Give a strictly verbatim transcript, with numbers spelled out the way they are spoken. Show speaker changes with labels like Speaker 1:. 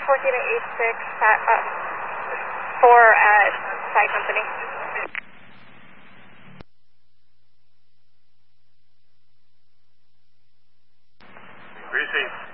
Speaker 1: fourteen eighty-six uh, for at Side Company.
Speaker 2: Received.